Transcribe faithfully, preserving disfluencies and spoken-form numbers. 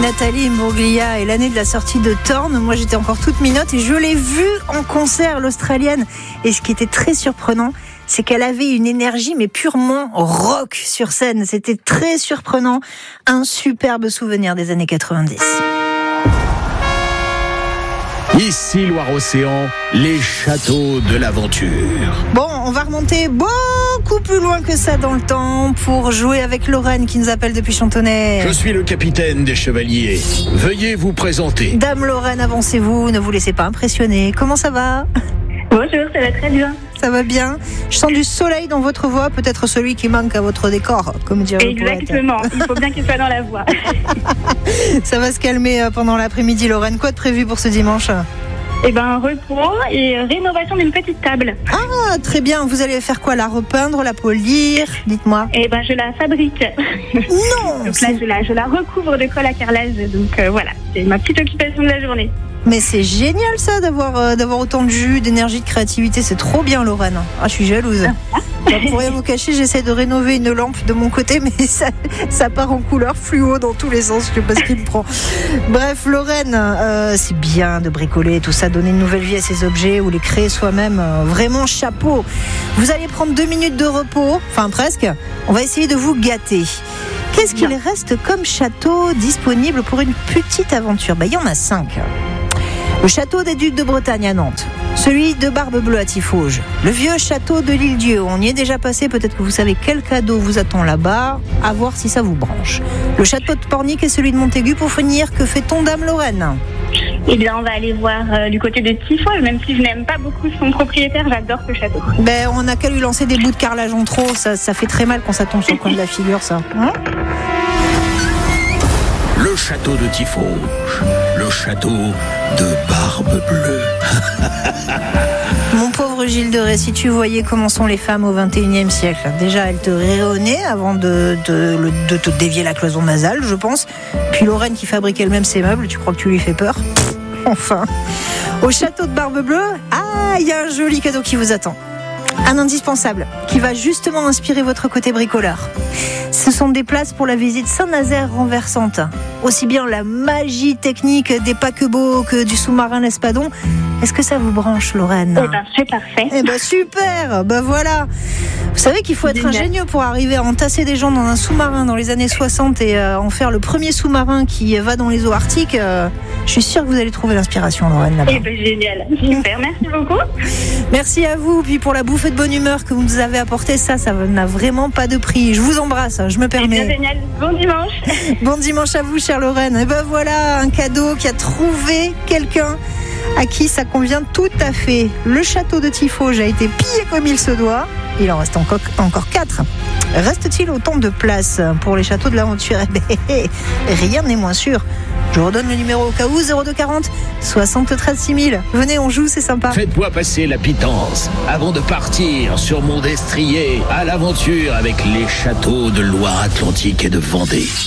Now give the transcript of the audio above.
Nathalie Imbruglia et l'année de la sortie de Thorn. Moi, j'étais encore toute minote et je l'ai vue en concert, l'Australienne. Et ce qui était très surprenant, c'est qu'elle avait une énergie, mais purement rock sur scène. C'était très surprenant. Un superbe souvenir des années quatre-vingt-dix. Ici Loire-Océan, les châteaux de l'aventure. Bon, on va remonter beaucoup plus loin que ça dans le temps pour jouer avec Lorraine qui nous appelle depuis Chantonnay. Je suis le capitaine des chevaliers. Veuillez vous présenter. Dame Lorraine, avancez-vous, ne vous laissez pas impressionner. Comment ça va ? Bonjour, ça va très bien. Ça va bien. Je sens du soleil dans votre voix, peut-être celui qui manque à votre décor, comme dirait le poète. Exactement, il faut bien qu'il soit dans la voix. Ça va se calmer pendant l'après-midi, Lorraine. Quoi de prévu pour ce dimanche ? Eh ben, repos et rénovation d'une petite table. Ah, très bien. Vous allez faire quoi ? La repeindre, la polir ? Dites-moi. Eh ben, je la fabrique. Non. Donc là, je la, je la recouvre de colle à carrelage. Donc euh, voilà, c'est ma petite occupation de la journée. Mais c'est génial ça, d'avoir, euh, d'avoir autant de jus, d'énergie, de créativité. C'est trop bien, Lorraine. Ah, je suis jalouse. Bah, pour rien vous cacher, j'essaie de rénover une lampe de mon côté, mais ça, ça part en couleur fluo dans tous les sens. Je sais pas ce qui me prend. Bref, Lorraine, euh, c'est bien de bricoler tout ça, donner une nouvelle vie à ces objets ou les créer soi-même. Euh, vraiment chapeau. Vous allez prendre deux minutes de repos, enfin presque. On va essayer de vous gâter. Qu'est-ce qu'il reste comme château disponible pour une petite aventure ? Bah, il y en a cinq. Le château des Ducs de Bretagne à Nantes, celui de Barbe-Bleue à Tiffauges, le vieux château de l'Île-Dieu, on y est déjà passé, peut-être que vous savez quel cadeau vous attend là-bas, à voir si ça vous branche. Le château de Pornic et celui de Montaigu. Pour finir, que fait-on, Dame Lorraine ? Eh bien, on va aller voir euh, du côté de Tiffauges, même si je n'aime pas beaucoup son propriétaire, j'adore ce château. Ben, on n'a qu'à lui lancer des bouts de carrelage en trop, ça, ça fait très mal quand ça tombe sur le coin de la figure, ça. Hein ? Le château de Tiffauges, le château de Barbe-Bleue. Mon pauvre Gilles de Rais, si tu voyais comment sont les femmes au vingt et unième siècle. Déjà, elles te riraient au nez avant de, de, de te dévier la cloison nasale, je pense. Puis Lorraine qui fabrique elle-même ses meubles, tu crois que tu lui fais peur ? Enfin. Au château de Barbe-Bleue, ah, il y a un joli cadeau qui vous attend. Un indispensable qui va justement inspirer votre côté bricoleur. Ce sont des places pour la visite Saint-Nazaire renversante. Aussi bien la magie technique des paquebots que du sous-marin l'Espadon. Est-ce que ça vous branche, Lorraine ? Eh ben, c'est parfait. Eh ben, super. Ben voilà. Vous savez qu'il faut être Génial. ingénieux pour arriver à entasser des gens dans un sous-marin dans les années soixante et euh, en faire le premier sous-marin qui va dans les eaux arctiques. Euh, je suis sûre que vous allez trouver l'inspiration, Lorraine, là-bas. Eh ben, génial. Super, merci beaucoup. Merci à vous, puis pour la bouffée de bonne humeur que vous nous avez apportée, ça, ça n'a vraiment pas de prix. Je vous embrasse, je me Eh bien, permets. génial. Bon dimanche. Bon dimanche à vous, chère Lorraine. Et ben voilà, un cadeau qui a trouvé quelqu'un à qui ça convient tout à fait. Le château de Tiffauges a été pillé comme il se doit. Il en reste encore, encore quatre. Reste-t-il autant de place pour les châteaux de l'aventure ? Eh ben, rien n'est moins sûr. Je redonne le numéro au cas où, zéro deux quarante soixante-treize six mille. Venez, on joue, c'est sympa. Faites-moi passer la pitance avant de partir sur mon destrier à l'aventure avec les châteaux de Loire-Atlantique et de Vendée.